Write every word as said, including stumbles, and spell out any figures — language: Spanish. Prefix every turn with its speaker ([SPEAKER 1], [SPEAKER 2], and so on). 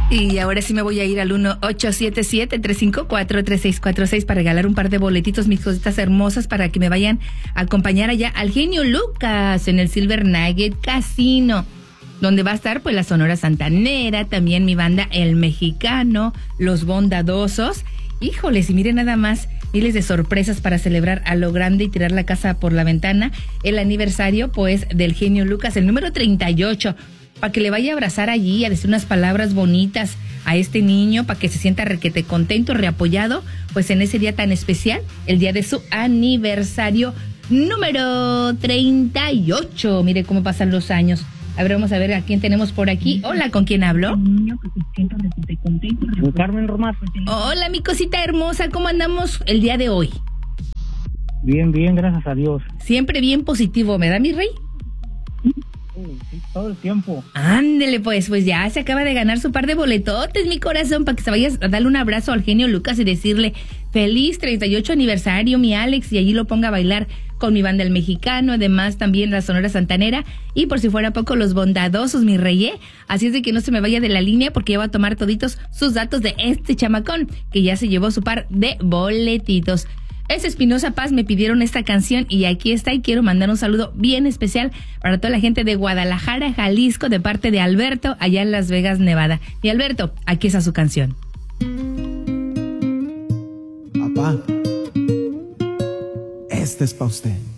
[SPEAKER 1] Y ahora sí me voy a ir al uno ocho siete siete, tres cinco cuatro, tres seis cuatro seis para regalar un par de boletitos, mis cositas hermosas, para que me vayan a acompañar allá al Genio Lucas en el Silver Nugget Casino, donde va a estar pues la Sonora Santanera, también mi banda El Mexicano, Los Bondadosos. Híjoles, y miren nada más, miles de sorpresas para celebrar a lo grande y tirar la casa por la ventana. El aniversario pues del Genio Lucas, el número treinta y ocho, para que le vaya a abrazar allí, a decir unas palabras bonitas a este niño, para que se sienta requete contento, reapoyado, pues en ese día tan especial, el día de su aniversario número treinta y ocho. Mire cómo pasan los años. A ver, vamos a ver a quién tenemos por aquí. Hola, ¿con quién hablo?
[SPEAKER 2] Carmen Román.
[SPEAKER 1] Hola, mi cosita hermosa, ¿cómo andamos el día de hoy?
[SPEAKER 2] Bien, bien, gracias a Dios.
[SPEAKER 1] Siempre bien positivo, ¿me da, mi rey?
[SPEAKER 2] Sí, sí, todo el tiempo.
[SPEAKER 1] Ándele, pues, pues ya se acaba de ganar su par de boletotes, mi corazón, para que se vayas a darle un abrazo al Genio Lucas y decirle feliz treinta y ocho aniversario, mi Alex, y allí lo ponga a bailar con mi banda El Mexicano, además también la Sonora Santanera, y por si fuera poco, Los Bondadosos, mi rey, ¿eh? Así es de que no se me vaya de la línea, porque ya va a tomar toditos sus datos de este chamacón, que ya se llevó su par de boletitos. Es Espinosa Paz, me pidieron esta canción y aquí está, y quiero mandar un saludo bien especial para toda la gente de Guadalajara, Jalisco, de parte de Alberto, allá en Las Vegas, Nevada. Y Alberto, aquí está su canción.
[SPEAKER 3] Papá, este es pa' usted.